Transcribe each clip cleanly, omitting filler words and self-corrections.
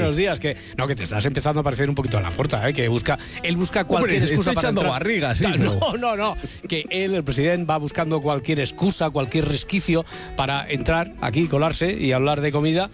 buenos días. Que te estás empezando a parecer un poquito a Laporta, que él busca cualquier excusa para entrar. Barriga, sí. No. Que él, el presidente, va buscando cualquier excusa, cualquier resquicio para entrar aquí, colarse y hablar de comida.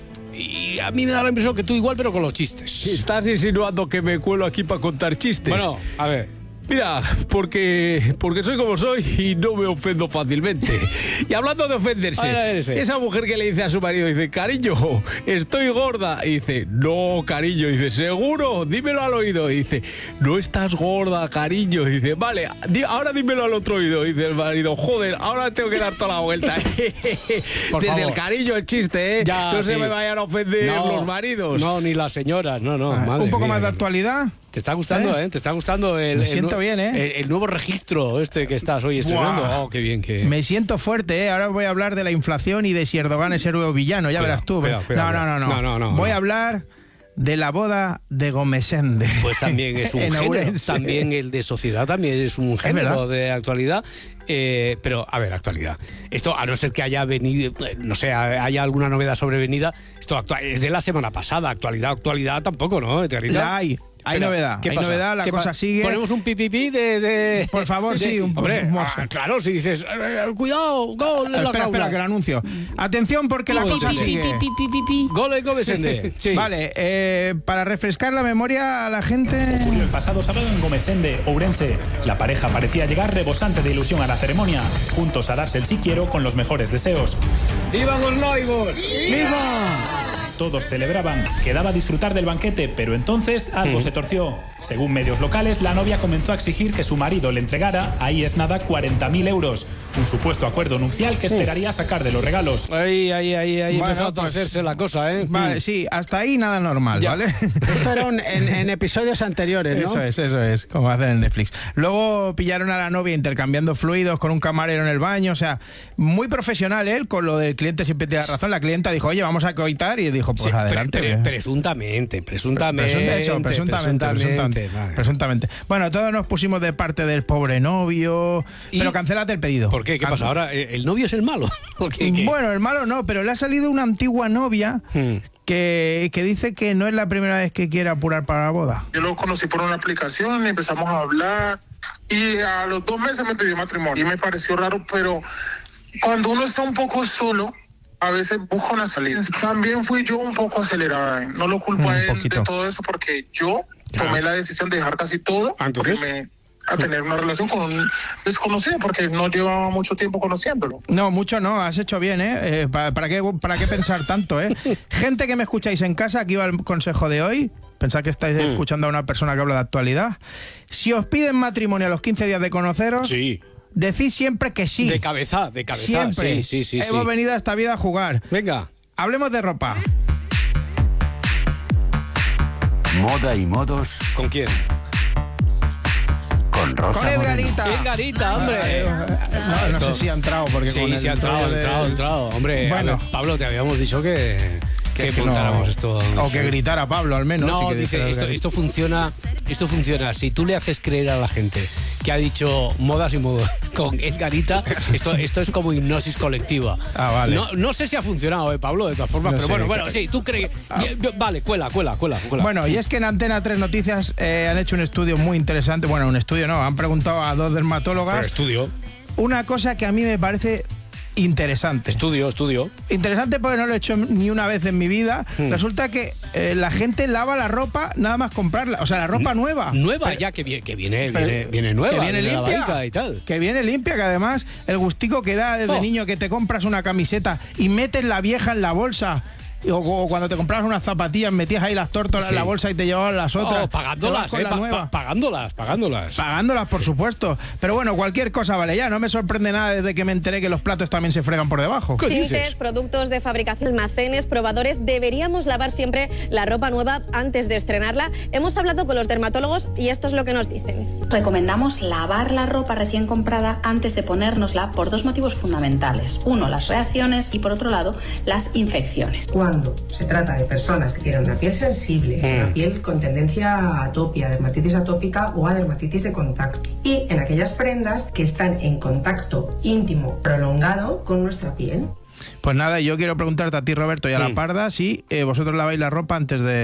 Y a mí me da la impresión que tú igual, pero con los chistes. ¿Estás insinuando que me cuelo aquí para contar chistes? Bueno, a ver. Mira, porque soy como soy y no me ofendo fácilmente. Y hablando de ofenderse, esa mujer que le dice a su marido, dice, cariño, estoy gorda. Y dice, no, cariño. Y dice, ¿seguro? Dímelo al oído. Y dice, no estás gorda, cariño. Y dice, vale, ahora dímelo al otro oído. Y dice el marido, joder, ahora tengo que dar toda la vuelta. Desde el cariño el chiste, Ya, no se me vayan a ofender los maridos. No, ni las señoras, no. Un poco más de actualidad. Te está gustando, Te está gustando Me siento bien, el nuevo registro que estás hoy estrenando. Wow. Oh, qué bien. Me siento fuerte, Ahora voy a hablar de la inflación y de si Erdogan es héroe o villano. Ya verás tú. Cuidado. No. Voy a hablar de la boda de Gomesende. Pues también es un género. También el de sociedad también es un género de actualidad. Pero, a ver, actualidad. Esto, a no ser que haya venido, no sé, haya alguna novedad sobrevenida, esto es de la semana pasada. Actualidad tampoco, ¿no? Hay novedad. ¿Qué hay pasa? novedad, la cosa sigue. Ponemos un pipipí de... Por favor, sí. Hombre, claro, si dices, cuidado, gol en la jaula. Espera, que lo anuncio. Atención, porque la cosa sigue. Gol en Gomesende. Sí. Vale, para refrescar la memoria a la gente... Ocurrió el pasado sábado en Gomesende, Ourense. La pareja parecía llegar rebosante de ilusión a la ceremonia, juntos a darse el sí quiero con los mejores deseos. ¡Viva los noivos! ¡Viva! Todos celebraban, quedaba disfrutar del banquete, pero entonces algo se torció. Según medios locales, la novia comenzó a exigir que su marido le entregara, ahí es nada, 40.000 euros. Un supuesto acuerdo nupcial que esperaría sacar de los regalos. Ahí empezó a torcerse la cosa, Vale, sí, hasta ahí nada normal, ¿vale? Esto era en episodios anteriores, ¿no? Eso es, como hacen en Netflix. Luego pillaron a la novia intercambiando fluidos con un camarero en el baño, o sea, muy profesional él, con lo del cliente siempre tiene razón. La clienta dijo, oye, vamos a coitar, y dijo, pues adelante. Presuntamente. Presuntamente. Bueno, todos nos pusimos de parte del pobre novio, pero cancélate el pedido. ¿Por qué? ¿Qué pasa? ¿Ahora el novio es el malo? ¿Qué? Bueno, el malo no, pero le ha salido una antigua novia que dice que no es la primera vez que quiere apurar para la boda. Yo lo conocí por una aplicación, empezamos a hablar y a los 2 meses me pidió matrimonio. Y me pareció raro, pero cuando uno está un poco solo, a veces busca una salida. También fui yo un poco acelerada. No lo culpo a él de todo eso porque yo tomé la decisión de dejar casi todo. Entonces, a tener una relación con un desconocido porque no llevaba mucho tiempo conociéndolo. No, mucho no, has hecho bien, ¿Para qué pensar tanto, Gente que me escucháis en casa, aquí va el consejo de hoy. Pensad que estáis escuchando a una persona que habla de actualidad. Si os piden matrimonio a los 15 días de conoceros... Sí. Decís siempre que sí. De cabeza. Siempre. Sí. Hemos venido a esta vida a jugar. Venga. Hablemos de ropa. Moda y modos. ¿Con quién? Con Rosa Con Edgarita. Edgarita, hombre. No sé si ha entrado. Porque sí, ha entrado. Hombre, bueno. A ver, Pablo, te habíamos dicho que montáramos esto. O que gritara Pablo, al menos. No, dice, esto funciona. Si tú le haces creer a la gente que ha dicho modas y modos con Edgarita, esto es como hipnosis colectiva. Vale. No sé si ha funcionado, Pablo, de todas formas, no pero bueno, sí, tú crees. Vale, cuela. Bueno, y es que en Antena 3 Noticias han hecho un estudio muy interesante. Bueno, un estudio no, han preguntado a 2 dermatólogas. Estudio. Una cosa que a mí me parece interesante. Estudio. Interesante porque no lo he hecho ni una vez en mi vida. Resulta que la gente lava la ropa nada más comprarla. O sea, la ropa nueva. Nueva, ya que viene nueva. Que viene limpia. Y tal. Que viene limpia, que además el gustico que da desde niño que te compras una camiseta y metes la vieja en la bolsa. O cuando te comprabas unas zapatillas, metías ahí las tórtolas en la bolsa y te llevaban las otras. Pagándolas, Pagándolas, por supuesto. Pero bueno, cualquier cosa vale ya. No me sorprende nada desde que me enteré que los platos también se fregan por debajo. Tintes, productos de fabricación, almacenes, probadores. Deberíamos lavar siempre la ropa nueva antes de estrenarla. Hemos hablado con los dermatólogos y esto es lo que nos dicen. Recomendamos lavar la ropa recién comprada antes de ponérnosla por 2 motivos fundamentales. Uno, las reacciones y por otro lado, las infecciones. Cuando se trata de personas que tienen una piel sensible, una piel con tendencia a atopia, dermatitis atópica o a dermatitis de contacto. Y en aquellas prendas que están en contacto íntimo prolongado con nuestra piel. Pues nada, yo quiero preguntarte a ti, Roberto, y a la Parda, si vosotros laváis la ropa antes de